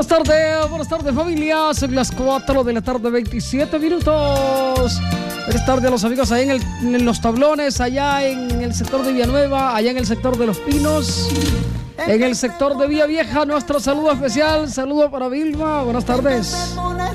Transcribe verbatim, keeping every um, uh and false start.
Buenas tardes, buenas tardes familia, son las cuatro de la tarde, veintisiete minutos. Buenas tardes a los amigos ahí en, el, en los tablones, allá en el sector de Villanueva, allá en el sector de Los Pinos, en el sector de Villa Vieja. Nuestro saludo especial, saludo para Vilma, buenas tardes.